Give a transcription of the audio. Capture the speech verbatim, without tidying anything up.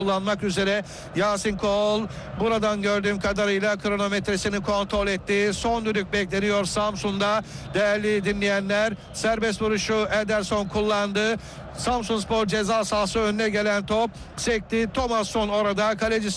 kullanmak üzere Yasin Kol buradan gördüğüm kadarıyla kronometresini kontrol etti. Son düdük bekleniyor Samsun'da. Değerli dinleyenler, serbest vuruşu Ederson kullandı. Samsunspor ceza sahası önüne gelen top sekti. Thomasson orada, kaleci